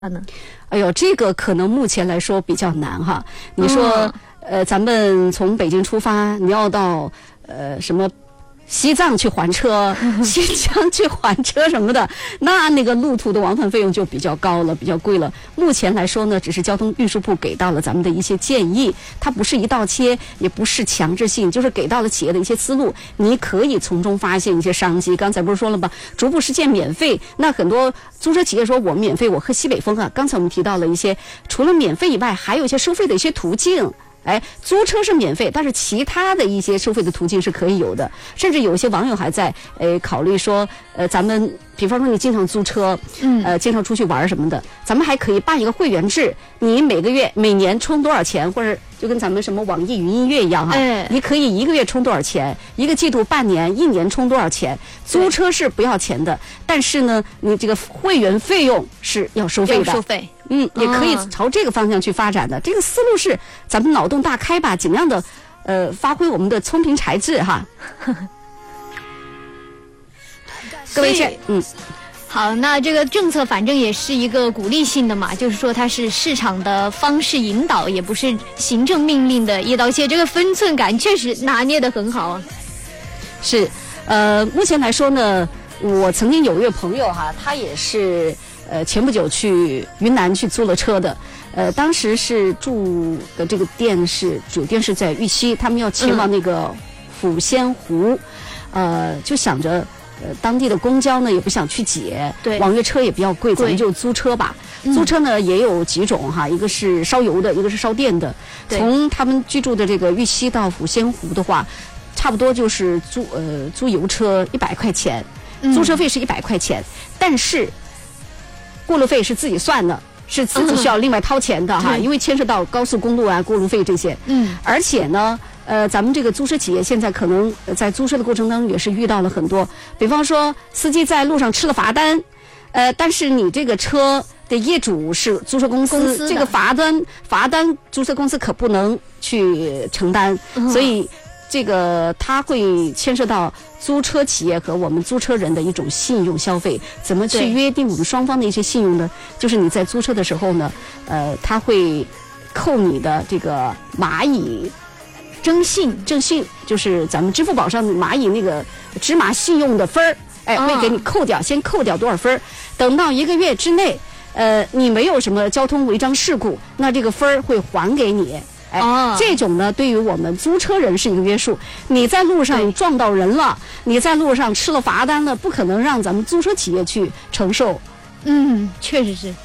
呢？ 哎呦，这个可能目前来说比较难哈。你说，咱们从北京出发，你要到什么西藏去还车，新疆去还车什么的，那个路途的往返费用就比较高了，比较贵了。目前来说呢，只是交通运输部给到了咱们的一些建议，它不是一刀切，也不是强制性，就是给到了企业的一些思路，你可以从中发现一些商机。刚才不是说了吗？逐步实现免费，那很多租车企业说我免费，我喝西北风啊。刚才我们提到了一些，除了免费以外，还有一些收费的一些途径。租车是免费，但是其他的一些收费的途径是可以有的，甚至有一些网友还在考虑说，咱们比方说你经常租车，经常出去玩什么的，咱们还可以办一个会员制，你每年充多少钱，或者就跟咱们什么网易云音乐一样哈，你可以一个月充多少钱，一个季度、半年、一年充多少钱，租车是不要钱的，但是呢，你这个会员费用是要收费的， 要收费。 也可以朝这个方向去发展的。这个思路是咱们脑洞大开吧，尽量的发挥我们的聪明才智哈。各位好，那这个政策反正也是一个鼓励性的嘛，就是说它是市场的方式引导，也不是行政命令的一刀切，这个分寸感确实拿捏得很好啊。 是，目前来说呢，我曾经有一位朋友哈，他也是前不久去云南去租了车的，当时是住的这个酒店是在玉溪，他们要前往那个抚仙湖，就想着当地的公交呢也不想去挤， 对， 网约车也比较贵，咱们就租车吧。租车呢也有几种哈，一个是烧油的，一个是烧电的。从他们居住的这个玉溪到抚仙湖的话，差不多就是租油车100块钱，租车费是100块钱，但是过路费是自己算的，是自己需要另外掏钱的哈，因为牵涉到高速公路啊、过路费这些。而且呢，咱们这个租车企业现在可能在租车的过程当中也是遇到了很多，比方说司机在路上吃了罚单，但是你这个车的业主是租车公司，这个罚单租车公司可不能去承担，所以这个它会牵涉到租车企业和我们租车人的一种信用消费，怎么去约定我们双方的一些信用呢？就是你在租车的时候呢，它会扣你的这个蚂蚁征信，就是咱们支付宝上蚂蚁那个芝麻信用的分儿，会给你扣掉，先扣掉多少分，等到1个月之内，你没有什么交通违章事故，那这个分儿会还给你。这种呢，对于我们租车人是一个约束。你在路上撞到人了，你在路上吃了罚单了，不可能让咱们租车企业去承受。 确实是。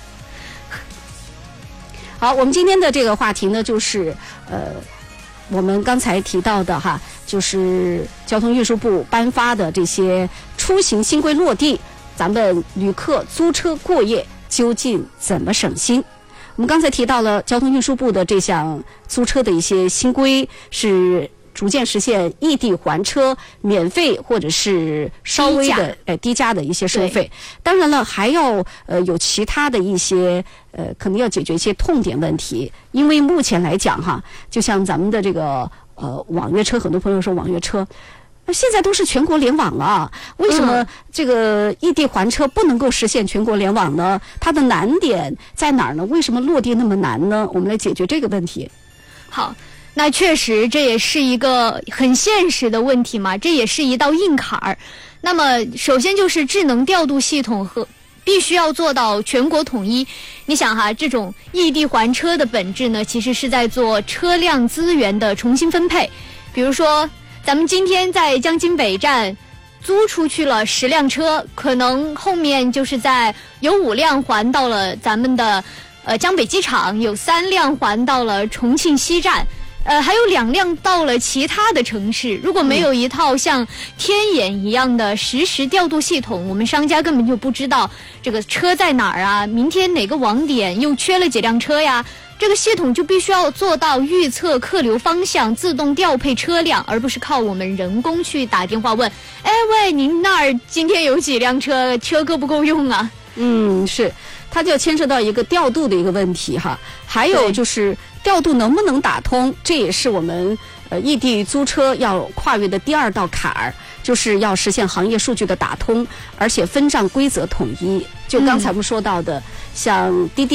好，我们今天的这个话题呢，就是我们刚才提到的哈，就是交通运输部颁发的这些出行新规落地，咱们旅客租车过夜究竟怎么省心？我们刚才提到了交通运输部的这项租车的一些新规，是逐渐实现异地还车免费或者是稍微的低价的一些收费。当然了，还要有其他的一些可能要解决一些痛点问题，因为目前来讲哈，就像咱们的这个网约车，很多朋友说网约车。现在都是全国联网了，为什么这个异地还车不能够实现全国联网呢？它的难点在哪儿呢？为什么落地那么难呢？我们来解决这个问题。 好，那确实这也是一个很现实的问题嘛，这也是一道硬坎儿。那么首先就是智能调度系统和必须要做到全国统一。你想哈，这种异地还车的本质呢，其实是在做车辆资源的重新分配。比如说咱们今天在江津北站租出去了10辆车，可能后面就是有5辆还到了咱们的江北机场，有3辆还到了重庆西站，还有2辆到了其他的城市。如果没有一套像天眼一样的实时调度系统，我们商家根本就不知道这个车在哪儿啊，明天哪个网点又缺了几辆车呀。这个系统就必须要做到预测客流方向，自动调配车辆，而不是靠我们人工去打电话问，喂，您那儿今天有几辆车够不够用啊？ 是，它就牵涉到一个调度的一个问题哈，还有就是调度能不能打通，这也是我们异地租车要跨越的第2道坎儿。 就是要实现行业数据的打通，而且分账规则统一。就刚才我们说到的，像滴滴